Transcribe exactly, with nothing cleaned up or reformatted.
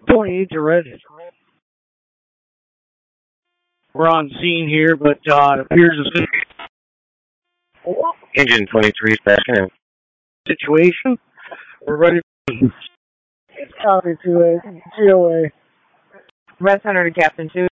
twenty-eight to Reddit. We're on scene here, but uh, it appears as if Engine twenty-three, backing in. Situation. We're ready. Copy to a G O A. Red Center to Captain two.